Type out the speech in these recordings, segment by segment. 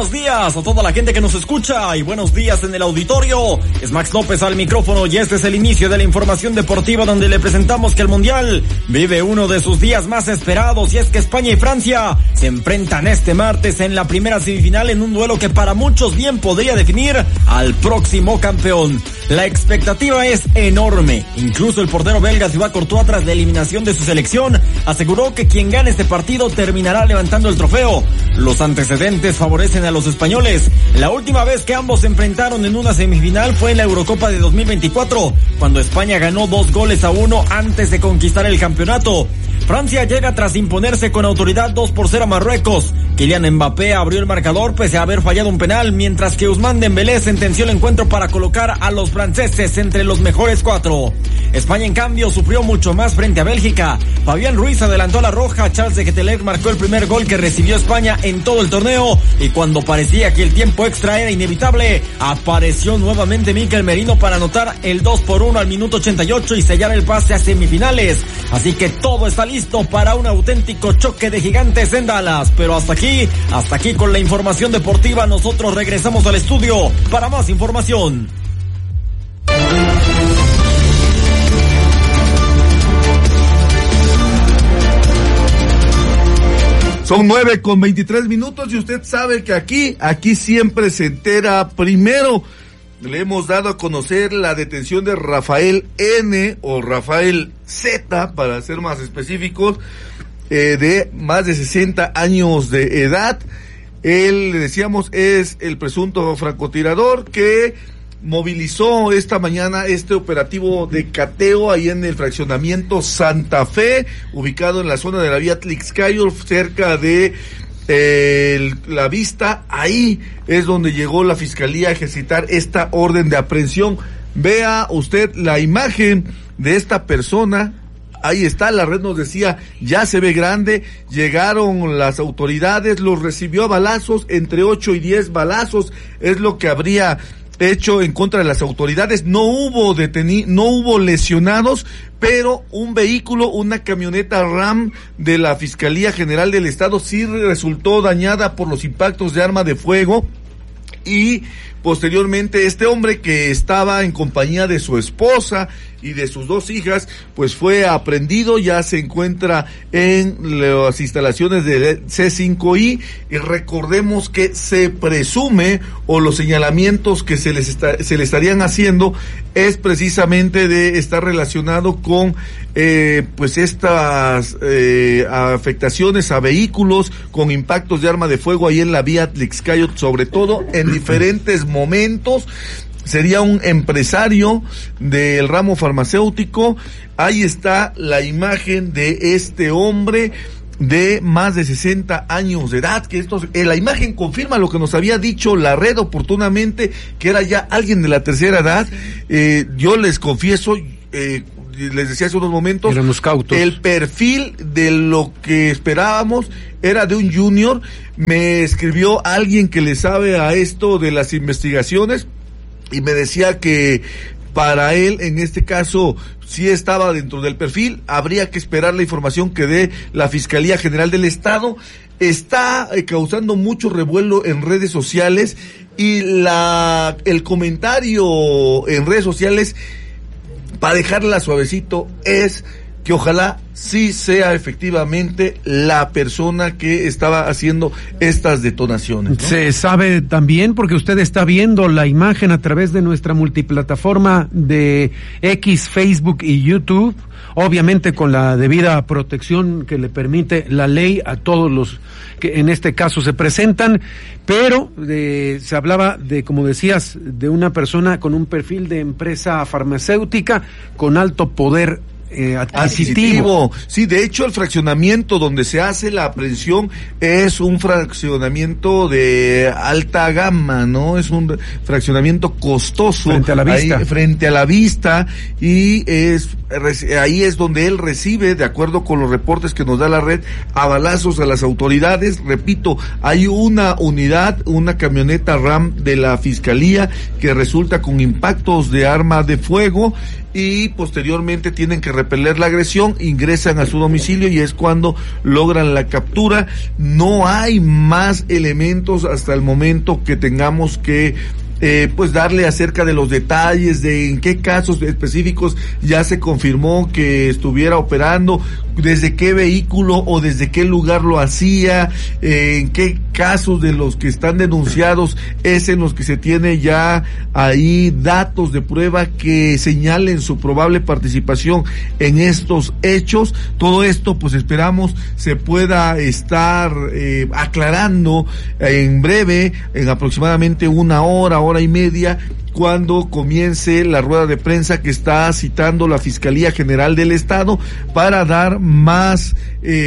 buenos días a toda la gente que nos escucha y buenos días en el auditorio. Es Max López al micrófono y este es el inicio de la información deportiva donde le presentamos que el Mundial vive uno de sus días más esperados y es que España y Francia se enfrentan este martes en la primera semifinal en un duelo que para muchos bien podría definir al próximo campeón. La expectativa es enorme. Incluso el portero belga Thibaut Courtois, tras la eliminación de su selección, aseguró que quien gane este partido terminará levantando el trofeo. Los antecedentes favorecen a los españoles. La última vez que ambos se enfrentaron en una semifinal fue en la Eurocopa de 2024, cuando España ganó 2-1 antes de conquistar el campeonato. Francia llega tras imponerse con autoridad 2-0 a Marruecos. Kylian Mbappé abrió el marcador pese a haber fallado un penal, mientras que Ousmane Dembélé sentenció el encuentro para colocar a los franceses entre los mejores 4. España, en cambio, sufrió mucho más frente a Bélgica. Fabián Ruiz adelantó a la roja, Charles de Ketelaere marcó el primer gol que recibió España en todo el torneo, y cuando parecía que el tiempo extra era inevitable, apareció nuevamente Mikel Merino para anotar el 2-1 al minuto 88 y sellar el pase a semifinales. Así que todo está listo para un auténtico choque de gigantes en Dallas. Pero hasta aquí con la información deportiva. Nosotros regresamos al estudio para más información. Son 9:23 y usted sabe que aquí siempre se entera primero. Le hemos dado a conocer la detención de Rafael N. o Rafael Z, para ser más específicos, de más de 60 años de edad. Él, le decíamos, es el presunto francotirador que movilizó esta mañana este operativo de cateo ahí en el fraccionamiento Santa Fe, ubicado en la zona de la vía Tlixcayo, cerca de la Vista. Ahí es donde llegó la fiscalía a ejercitar esta orden de aprehensión. Vea usted la imagen de esta persona. Ahí está, la red nos decía, ya se ve grande. Llegaron las autoridades, los recibió a balazos, entre 8 y 10 balazos es lo que habría hecho en contra de las autoridades. No hubo lesionados, pero un vehículo, una camioneta RAM de la Fiscalía General del Estado sí resultó dañada por los impactos de arma de fuego. Y posteriormente este hombre, que estaba en compañía de su esposa y de sus 2 hijas, pues fue aprehendido, ya se encuentra en las instalaciones de C5I, y recordemos que se presume, o los señalamientos que se le estarían haciendo es precisamente de estar relacionado con pues estas afectaciones a vehículos con impactos de arma de fuego ahí en la vía Tlixcayo, sobre todo en diferentes momentos. Sería un empresario del ramo farmacéutico. Ahí está la imagen de este hombre de más de 60 años de edad, que la imagen confirma lo que nos había dicho la red oportunamente, que era ya alguien de la tercera edad. Yo les confieso, les decía hace unos momentos, éramos cautos. El perfil de lo que esperábamos era de un junior. Me escribió alguien que le sabe a esto de las investigaciones y me decía que para él, en este caso, sí estaba dentro del perfil. Habría que esperar la información que dé la Fiscalía General del Estado. Está causando mucho revuelo en redes sociales, y el comentario en redes sociales, para dejarla suavecito, es que ojalá sí sea efectivamente la persona que estaba haciendo estas detonaciones, ¿no? Se sabe también, porque usted está viendo la imagen a través de nuestra multiplataforma de X, Facebook y YouTube, obviamente con la debida protección que le permite la ley a todos los que en este caso se presentan, pero se hablaba de, como decías, de una persona con un perfil de empresa farmacéutica con alto poder adquisitivo. Sí, de hecho el fraccionamiento donde se hace la aprehensión es un fraccionamiento de alta gama, ¿no? Es un fraccionamiento costoso. Frente a la vista. Frente a la vista, y ahí es donde él recibe, de acuerdo con los reportes que nos da la red, a balazos a las autoridades. Repito, hay una unidad, una camioneta RAM de la Fiscalía que resulta con impactos de arma de fuego, y posteriormente tienen que repeler la agresión, ingresan a su domicilio y es cuando logran la captura. No hay más elementos hasta el momento que tengamos que pues darle acerca de los detalles de en qué casos específicos ya se confirmó que estuviera operando, desde qué vehículo o desde qué lugar lo hacía, en qué casos de los que están denunciados es en los que se tiene ya ahí datos de prueba que señalen su probable participación en estos hechos. Todo esto pues esperamos se pueda estar aclarando en breve, en aproximadamente una hora y media, cuando comience la rueda de prensa que está citando la Fiscalía General del Estado para dar más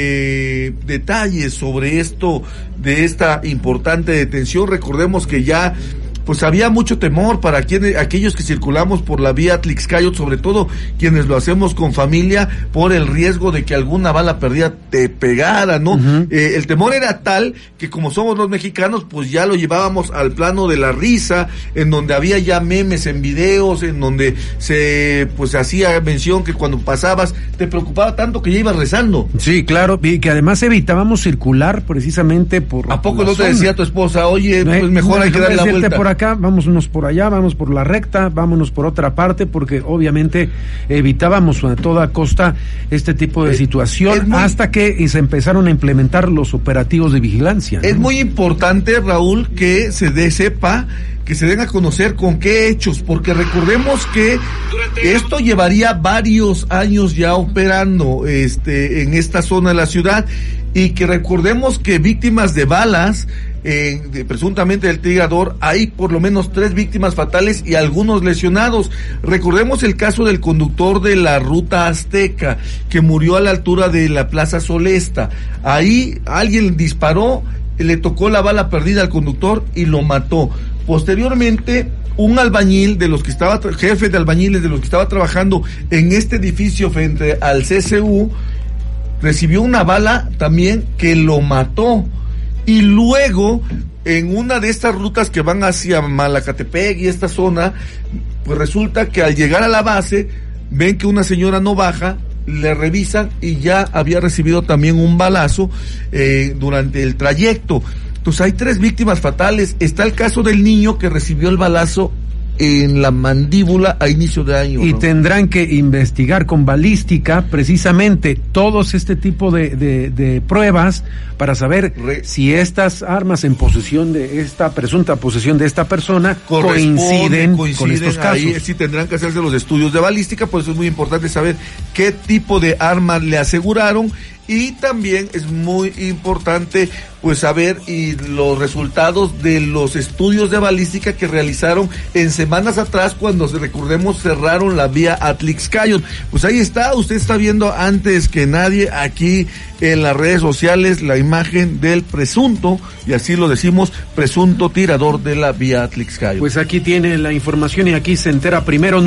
detalles sobre esto, de esta importante detención. Recordemos que ya pues había mucho temor para aquellos que circulamos por la vía Atlixcáyotl, sobre todo quienes lo hacemos con familia, por el riesgo de que alguna bala perdida te pegara, ¿no? Uh-huh. El temor era tal que, como somos los mexicanos, pues ya lo llevábamos al plano de la risa, en donde había ya memes en videos, en donde se pues hacía mención que cuando pasabas te preocupaba tanto que ya ibas rezando. Sí, claro, y que además evitábamos circular precisamente por ¿A poco no te decía tu esposa, oye, pues mejor hay que darle la vuelta? Por acá, vámonos por allá, vamos por la recta, vámonos por otra parte, porque obviamente evitábamos a toda costa este tipo de situación hasta que se empezaron a implementar los operativos de vigilancia, ¿no? Es muy importante, Raúl, que se sepa, que se den a conocer con qué hechos, porque recordemos que esto llevaría varios años ya operando en esta zona de la ciudad, y que recordemos que víctimas de balas, presuntamente del tirador, hay por lo menos 3 víctimas fatales y algunos lesionados. Recordemos el caso del conductor de la ruta azteca que murió a la altura de la Plaza Solesta. Ahí alguien disparó, le tocó la bala perdida al conductor y lo mató. Posteriormente, un albañil de los que estaba, jefe de albañiles de los que estaba trabajando en este edificio frente al CCU, recibió una bala también que lo mató. Y luego, en una de estas rutas que van hacia Malacatepec y esta zona, pues resulta que al llegar a la base, ven que una señora no baja, le revisan y ya había recibido también un balazo durante el trayecto. Entonces hay 3 víctimas fatales. Está el caso del niño que recibió el balazo en la mandíbula a inicio de año, y ¿no? Tendrán que investigar con balística precisamente todos este tipo de pruebas para saber si estas armas en posesión de esta presunta posesión de esta persona coinciden con estos casos. Ahí sí tendrán que hacerse los estudios de balística, por eso es muy importante saber qué tipo de armas le aseguraron. Y también es muy importante pues saber y los resultados de los estudios de balística que realizaron en semanas atrás, cuando recordemos cerraron la vía Atlixcáyotl. Pues ahí está, usted está viendo antes que nadie aquí en las redes sociales la imagen del presunto, y así lo decimos, presunto tirador de la vía Atlixcáyotl. Pues aquí tiene la información y aquí se entera primero,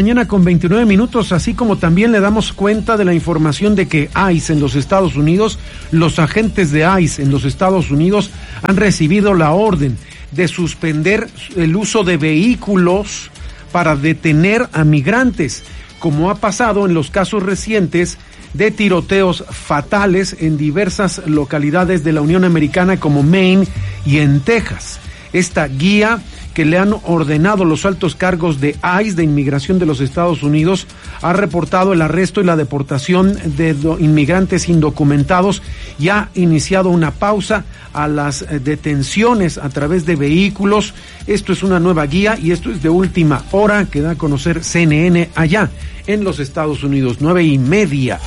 9:29 a.m, así como también le damos cuenta de la información de que ICE en los Estados Unidos, los agentes de ICE en los Estados Unidos han recibido la orden de suspender el uso de vehículos para detener a migrantes, como ha pasado en los casos recientes de tiroteos fatales en diversas localidades de la Unión Americana como Maine y en Texas. Esta guía que le han ordenado los altos cargos de ICE, de Inmigración de los Estados Unidos, ha reportado el arresto y la deportación de inmigrantes indocumentados y ha iniciado una pausa a las detenciones a través de vehículos. Esto es una nueva guía y esto es de última hora que da a conocer CNN allá en los Estados Unidos, 9:30.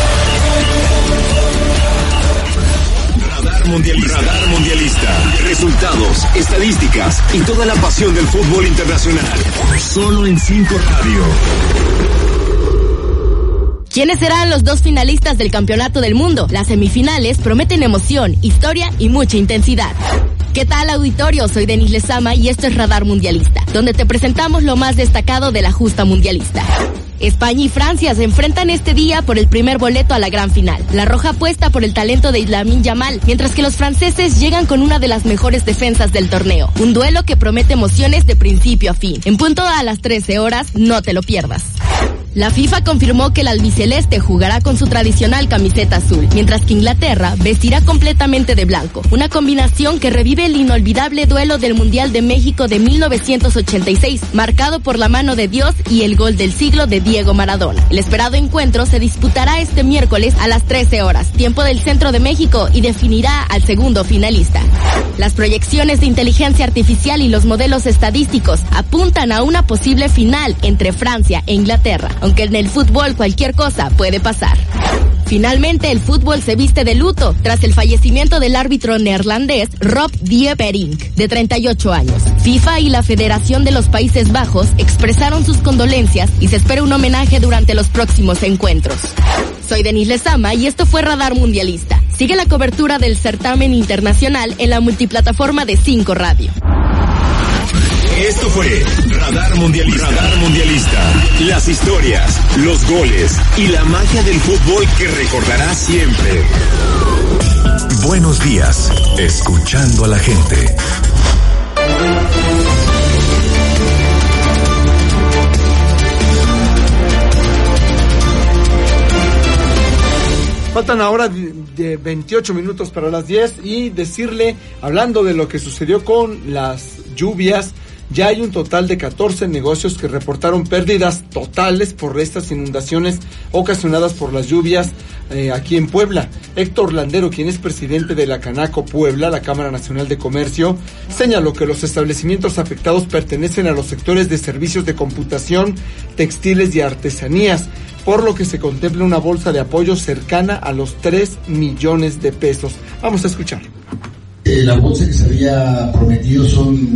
Radar Mundialista. Resultados, estadísticas y toda la pasión del fútbol internacional. Solo en 5 Radio. ¿Quiénes serán los 2 finalistas del Campeonato del Mundo? Las semifinales prometen emoción, historia y mucha intensidad. ¿Qué tal, auditorio? Soy Denise Lezama y esto es Radar Mundialista, donde te presentamos lo más destacado de la justa mundialista. España y Francia se enfrentan este día por el primer boleto a la gran final. La roja apuesta por el talento de Lamine Yamal, mientras que los franceses llegan con una de las mejores defensas del torneo. Un duelo que promete emociones de principio a fin. En punto a las 13 horas, no te lo pierdas. La FIFA confirmó que el albiceleste jugará con su tradicional camiseta azul, mientras que Inglaterra vestirá completamente de blanco, una combinación que revive el inolvidable duelo del Mundial de México de 1986, marcado por la mano de Dios y el gol del siglo de Diego Maradona. El esperado encuentro se disputará este miércoles a las 13 horas, tiempo del centro de México, y definirá al segundo finalista. Las proyecciones de inteligencia artificial y los modelos estadísticos apuntan a una posible final entre Francia e Inglaterra, aunque en el fútbol cualquier cosa puede pasar. Finalmente, el fútbol se viste de luto tras el fallecimiento del árbitro neerlandés Rob Dieperink, de 38 años. FIFA y la Federación de los Países Bajos expresaron sus condolencias y se espera un homenaje durante los próximos encuentros. Soy Denise Lezama y esto fue Radar Mundialista. Sigue la cobertura del certamen internacional en la multiplataforma de 5 Radio. Esto fue Radar Mundialista. Radar Mundialista. Las historias, los goles y la magia del fútbol que recordarás siempre. Buenos días, escuchando a la gente. Faltan ahora de 28 minutos para las 10 y decirle, hablando de lo que sucedió con las lluvias, ya hay un total de 14 negocios que reportaron pérdidas totales por estas inundaciones ocasionadas por las lluvias aquí en Puebla. Héctor Landero, quien es presidente de la Canaco Puebla, la Cámara Nacional de Comercio, señaló que los establecimientos afectados pertenecen a los sectores de servicios de computación, textiles y artesanías, por lo que se contempla una bolsa de apoyo cercana a los 3 millones de pesos. Vamos a escuchar. La bolsa que se había prometido son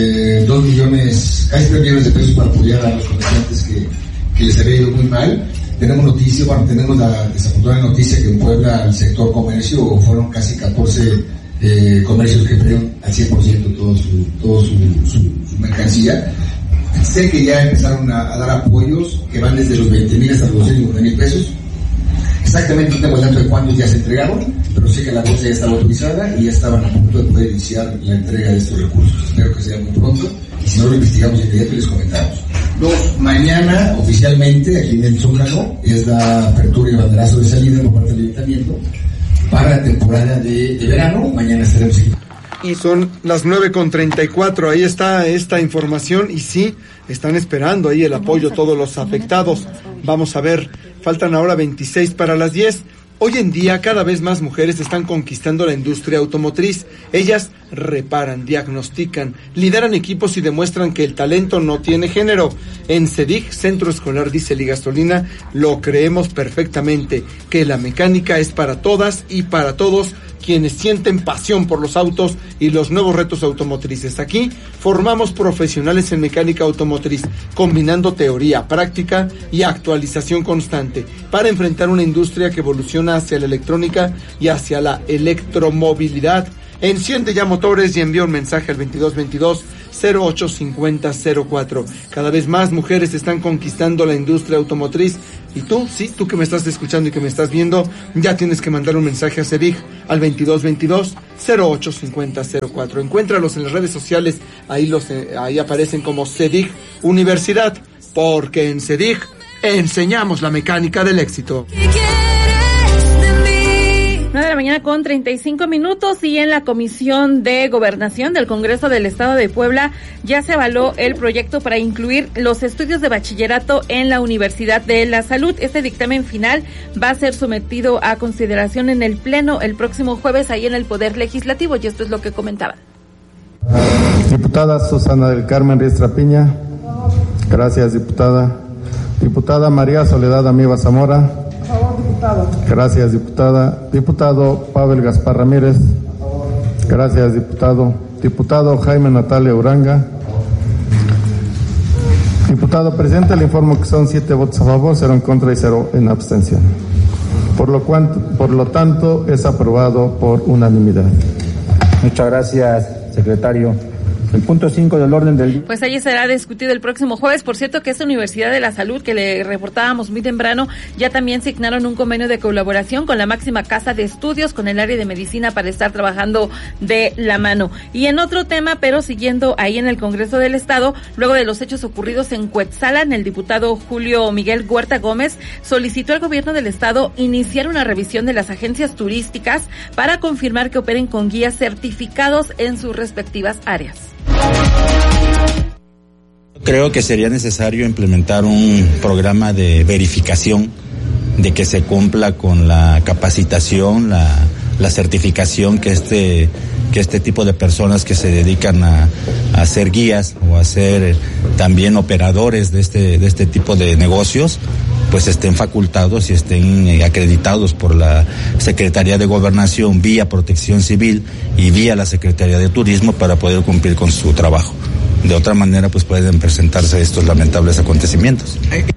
2 millones, casi 3 millones de pesos para apoyar a los comerciantes que les había ido muy mal. Tenemos la desafortunada noticia que en Puebla el sector comercio fueron casi 14 comercios que perdieron al 100% todo su mercancía. Sé que ya empezaron a dar apoyos que van desde los 20,000 hasta los 250,000 pesos. Exactamente no tengo el dato de cuántos ya se entregaron, pero sé que la bolsa ya estaba autorizada y ya estaban a punto de poder iniciar la entrega de estos recursos. Espero que sea muy pronto y si no lo investigamos de inmediato y les comentamos. Mañana oficialmente aquí en el Zócalo es la apertura y banderazo de salida por parte del Ayuntamiento para la temporada de verano. Mañana estaremos aquí. Y son las 9:34, ahí está esta información y sí, están esperando ahí el apoyo todos los afectados. Vamos a ver, faltan ahora 26 para las 10. Hoy en día cada vez más mujeres están conquistando la industria automotriz. Ellas reparan, diagnostican, lideran equipos y demuestran que el talento no tiene género. En CEDIG, Centro Escolar Diésel y Gasolina, lo creemos perfectamente, que la mecánica es para todas y para todos quienes sienten pasión por los autos y los nuevos retos automotrices. Aquí formamos profesionales en mecánica automotriz, combinando teoría, práctica y actualización constante para enfrentar una industria que evoluciona hacia la electrónica y hacia la electromovilidad. Enciende ya motores y envía un mensaje al 2222-085004. Cada vez más mujeres están conquistando la industria automotriz. Y tú, sí, tú que me estás escuchando y que me estás viendo, ya tienes que mandar un mensaje a CEDIG al 2222-085004. Encuéntralos en las redes sociales, ahí aparecen como CEDIG Universidad, porque en CEDIG enseñamos la mecánica del éxito. 9 de la mañana con 35 minutos y en la Comisión de Gobernación del Congreso del Estado de Puebla ya se avaló el proyecto para incluir los estudios de bachillerato en la Universidad de la Salud. Este dictamen final va a ser sometido a consideración en el Pleno el próximo jueves ahí en el Poder Legislativo y esto es lo que comentaban. Diputada Susana del Carmen Riestra Piña. Gracias, diputada. Diputada María Soledad Amiba Zamora. Gracias, diputada. Diputado Pavel Gaspar Ramírez. Gracias, diputado. Diputado Jaime Natalia Uranga. Diputado presidente, le informo que son 7 votos a favor, 0 en contra y 0 en abstención. Por lo tanto, es aprobado por unanimidad. Muchas gracias, secretario. El punto 5 del orden del día. Pues allí será discutido el próximo jueves. Por cierto, que esta Universidad de la Salud que le reportábamos muy temprano, ya también signaron un convenio de colaboración con la máxima casa de estudios, con el área de medicina, para estar trabajando de la mano. Y en otro tema, pero siguiendo ahí en el Congreso del Estado, luego de los hechos ocurridos en Cuetzalan, el diputado Julio Miguel Huerta Gómez solicitó al gobierno del Estado iniciar una revisión de las agencias turísticas para confirmar que operen con guías certificados en sus respectivas áreas. Creo que sería necesario implementar un programa de verificación de que se cumpla con la capacitación, la certificación que este tipo de personas que se dedican a ser guías o a ser también operadores de este tipo de negocios, pues estén facultados y estén acreditados por la Secretaría de Gobernación vía Protección Civil y vía la Secretaría de Turismo para poder cumplir con su trabajo. De otra manera, pues pueden presentarse estos lamentables acontecimientos.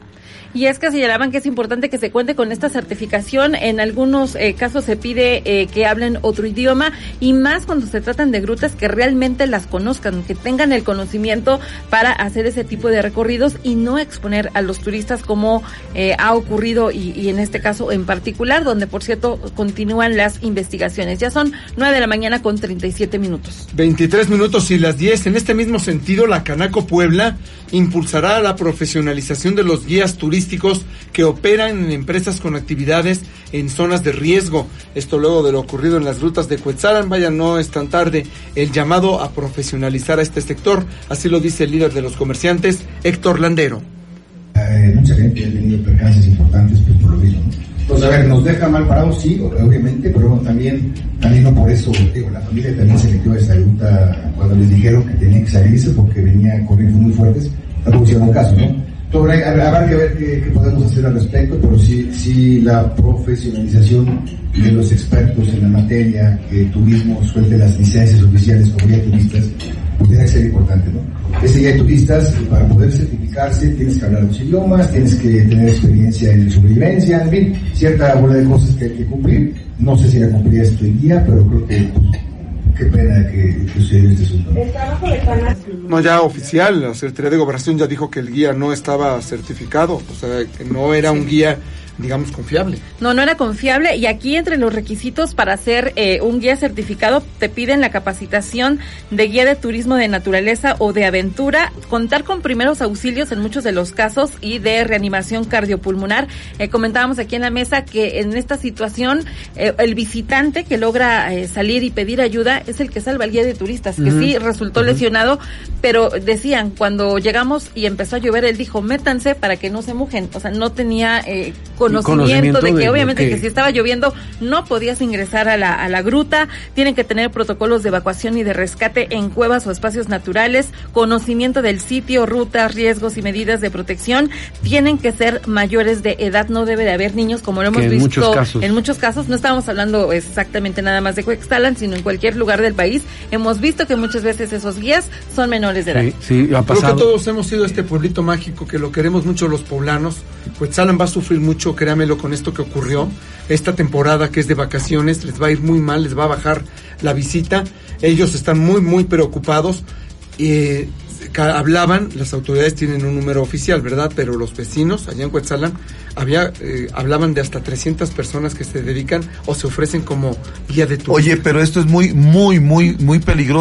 Y es que señalaban que es importante que se cuente con esta certificación. En algunos casos se pide que hablen otro idioma, y más cuando se tratan de grutas, que realmente las conozcan, que tengan el conocimiento para hacer ese tipo de recorridos y no exponer a los turistas como ha ocurrido y en este caso en particular, donde por cierto continúan las investigaciones. Ya son 9 de la mañana con 37 minutos. 23 minutos y las 10. En este mismo sentido, la Canaco Puebla impulsará la profesionalización de los guías turísticos que operan en empresas con actividades en zonas de riesgo. Esto luego de lo ocurrido en las rutas de Cuetzalan. Vaya, no es tan tarde el llamado a profesionalizar a este sector. Así lo dice el líder de los comerciantes, Héctor Landero. Mucha gente ha tenido percances importantes pues, por lo mismo, ¿no? Entonces, a ver, nos deja mal parados, sí, obviamente, pero bueno, también no por eso, digo, la familia también se metió a esta ruta cuando les dijeron que tenían que salirse porque venía corrientes muy fuertes, tampoco hicieron caso, ¿no? Entonces, habrá que ver qué podemos hacer al respecto, pero sí la profesionalización de los expertos en la materia, que turismo suelte las licencias oficiales como guía de turistas, pues tiene que ser importante, ¿no? Ese guía de turistas, para poder certificarse, tienes que hablar los idiomas, tienes que tener experiencia en sobrevivencia, en fin, cierta bola de cosas que hay que cumplir. No sé si la cumplirá este guía, pero creo que qué pena que sucedió este asunto. No, ya oficial, la Secretaría de Gobernación ya dijo que el guía no estaba certificado, o sea, que no era un guía, digamos, confiable. No era confiable, y aquí entre los requisitos para ser un guía certificado te piden la capacitación de guía de turismo de naturaleza o de aventura, contar con primeros auxilios en muchos de los casos y de reanimación cardiopulmonar. Comentábamos aquí en la mesa que en esta situación el visitante que logra salir y pedir ayuda es el que salva al guía de turistas, que sí resultó lesionado, pero decían, cuando llegamos y empezó a llover, él dijo, métanse para que no se mojen, o sea, no tenía conocimiento de que obviamente que si estaba lloviendo no podías ingresar a la gruta. Tienen que tener protocolos de evacuación y de rescate en cuevas o espacios naturales, conocimiento del sitio, rutas, riesgos y medidas de protección. Tienen que ser mayores de edad, no debe de haber niños, como lo hemos visto en muchos casos. No estábamos hablando exactamente nada más de Cuetzalan, sino en cualquier lugar del país. Hemos visto que muchas veces esos guías son menores de edad. Sí, ha pasado. Creo que todos hemos sido este pueblito mágico que lo queremos mucho los poblanos. Cuetzalan va a sufrir mucho, créamelo, con esto que ocurrió. Esta temporada que es de vacaciones les va a ir muy mal, les va a bajar la visita. Ellos están muy preocupados. Hablaban, las autoridades tienen un número oficial, ¿verdad? Pero los vecinos allá en Cuetzalan hablaban de hasta 300 personas que se dedican o se ofrecen como guía de turismo. Oye, pero esto es muy peligroso.